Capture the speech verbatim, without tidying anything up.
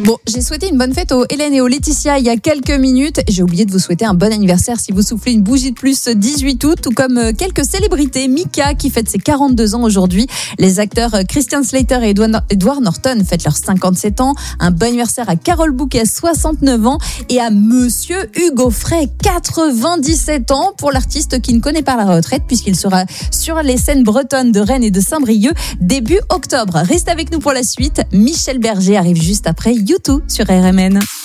Bon, j'ai souhaité une bonne fête aux Hélène et aux Laetitia il y a quelques minutes. J'ai oublié de vous souhaiter un bon anniversaire si vous soufflez une bougie de plus dix-huit août, tout comme quelques célébrités. Mika qui fête ses quarante-deux ans aujourd'hui. Les acteurs Christian Slater et Edward Norton fêtent leurs cinquante-sept ans. Un bon anniversaire à Carole Bouquet, soixante-neuf ans, et à Monsieur Hugo Frey, quatre-vingt-dix-sept ans, pour l'artiste qui ne connaît pas la retraite puisqu'il sera sur les scènes bretonnes de Rennes et de Saint-Brieuc début octobre. Reste avec nous pour la suite. Michel Berger arrive juste après YouTube sur R M N.